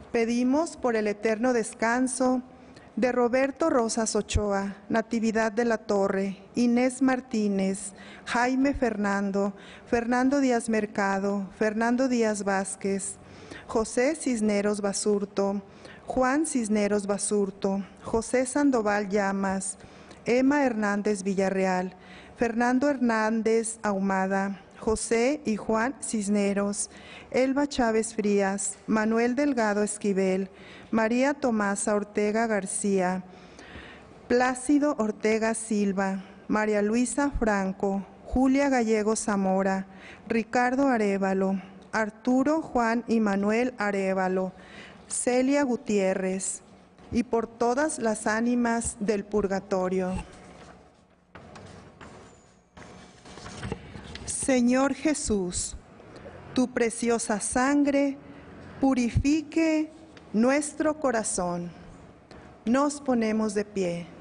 Pedimos por el eterno descanso de Roberto Rosas Ochoa, Natividad de la Torre, Inés Martínez, Jaime Fernando, Fernando Díaz Mercado, Fernando Díaz Vázquez, José Cisneros Basurto, Juan Cisneros Basurto, José Sandoval Llamas, Emma Hernández Villarreal, Fernando Hernández Ahumada, José y Juan Cisneros, Elba Chávez Frías, Manuel Delgado Esquivel, María Tomasa Ortega García, Plácido Ortega Silva, María Luisa Franco, Julia Gallego Zamora, Ricardo Arévalo, Arturo Juan y Manuel Arévalo, Celia Gutiérrez, y por todas las ánimas del purgatorio. Señor Jesús, tu preciosa sangre purifique nuestro corazón. Nos ponemos de pie.